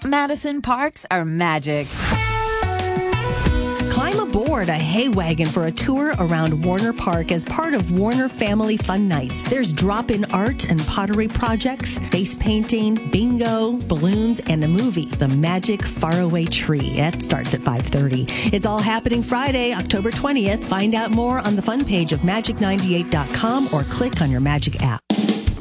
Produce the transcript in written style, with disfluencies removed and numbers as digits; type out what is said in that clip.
Madison Parks are magic. Climb aboard a hay wagon for a tour around Warner Park as part of Warner Family Fun Nights. There's drop-in art and pottery projects, face painting, bingo, balloons, and a movie, The Magic Faraway Tree. That starts at 5:30. It's all happening Friday, October 20th. Find out more on the fun page of magic98.com or click on your Magic app.